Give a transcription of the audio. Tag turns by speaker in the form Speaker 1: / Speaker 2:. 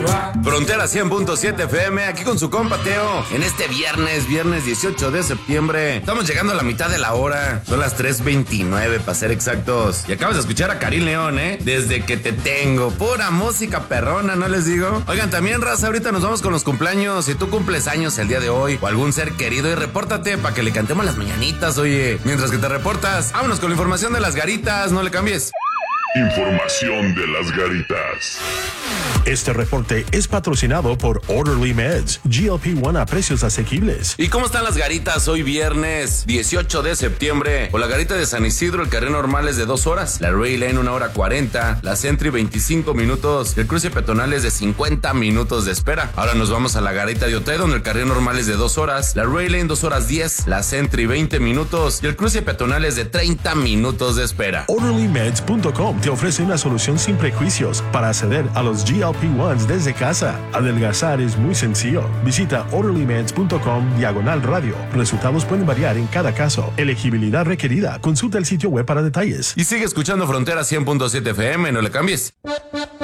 Speaker 1: Frontera 100.7 FM, aquí con su compa Teo. En este viernes 18 de septiembre. Estamos llegando a la mitad de la hora. Son las 3:29 para ser exactos. Y acabas de escuchar a Karim León, Desde que te tengo. Pura música perrona, ¿no les digo? Oigan, también, raza, ahorita nos vamos con los cumpleaños. Si tú cumples años el día de hoy o algún ser querido, y repórtate para que le cantemos las mañanitas, oye. Mientras que te reportas, vámonos con la información de las garitas, no le cambies.
Speaker 2: Información de las garitas.
Speaker 3: Este reporte es patrocinado por Orderly Meds, GLP-1 a precios asequibles.
Speaker 1: ¿Y cómo están las garitas hoy viernes 18 de septiembre? Por la garita de San Isidro, el carril normal es de 2 horas, la Ray Lane 1 hora 40, la Sentry 25 minutos, el cruce peatonal es de 50 minutos de espera. Ahora nos vamos a la garita de Otay, donde el carril normal es de 2 horas, la Ray Lane 2 horas 10, la Sentry 20 minutos y el cruce peatonal es de 30 minutos de espera.
Speaker 3: OrderlyMeds.com te ofrece una solución sin prejuicios para acceder a los GLP-1s desde casa. Adelgazar es muy sencillo. Visita OrderlyMeds.com/radio. Resultados pueden variar en cada caso. Elegibilidad requerida. Consulta el sitio web para detalles.
Speaker 1: Y sigue escuchando Frontera 100.7 FM, no le cambies.